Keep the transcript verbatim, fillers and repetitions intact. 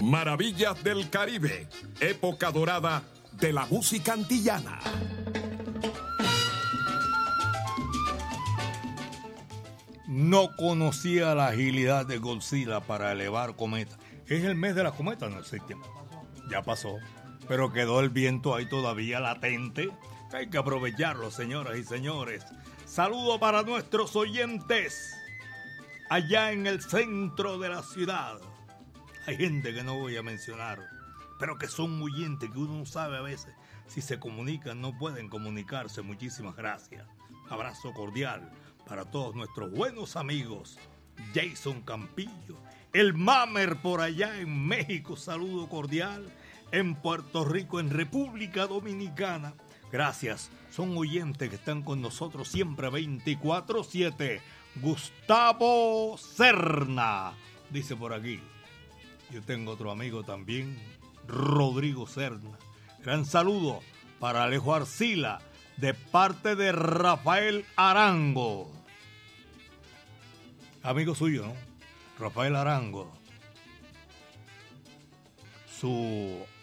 Maravillas del Caribe, época dorada de la música antillana. No conocía la agilidad de Godzilla para elevar cometas. Es el mes de las cometas, no existe. Ya pasó, pero quedó el viento ahí todavía latente. Hay que aprovecharlo, señoras y señores. Saludo para nuestros oyentes allá en el centro de la ciudad. Hay gente que no voy a mencionar, pero que son oyentes que uno no sabe a veces si se comunican, no pueden comunicarse. Muchísimas gracias. Abrazo cordial para todos nuestros buenos amigos. Jason Campillo, el Mamer por allá en México, saludo cordial. En Puerto Rico, en República Dominicana, gracias. Son oyentes que están con nosotros siempre veinticuatro siete. Gustavo Serna, dice por aquí. Yo tengo otro amigo también, Rodrigo Serna. Gran saludo para Alejo Arcila, de parte de Rafael Arango. Amigo suyo, ¿no? Rafael Arango. Su